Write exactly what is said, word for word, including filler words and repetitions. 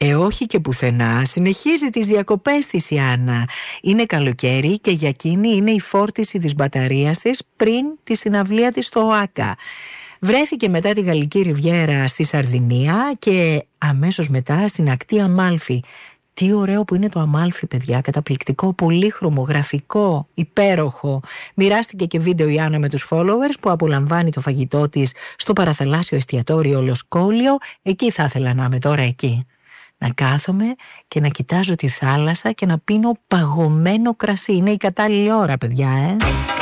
Ε, όχι και πουθενά. Συνεχίζει τις διακοπές της η Άννα. Είναι καλοκαίρι και για εκείνη είναι η φόρτιση της μπαταρίας της πριν τη συναυλία της στο ΟΑΚΑ. Βρέθηκε μετά τη Γαλλική Ριβιέρα στη Σαρδινία και αμέσως μετά στην ακτή Αμάλφη. Τι ωραίο που είναι το Αμάλφι, παιδιά, καταπληκτικό, πολύχρωμο, γραφικό, υπέροχο. Μοιράστηκε και βίντεο η Άννα με τους followers που απολαμβάνει το φαγητό της στο παραθαλάσσιο εστιατόριο Λοσκόλιο. Εκεί θα ήθελα να είμαι τώρα, εκεί. Να κάθομαι και να κοιτάζω τη θάλασσα και να πίνω παγωμένο κρασί. Είναι η κατάλληλη ώρα, παιδιά, ε.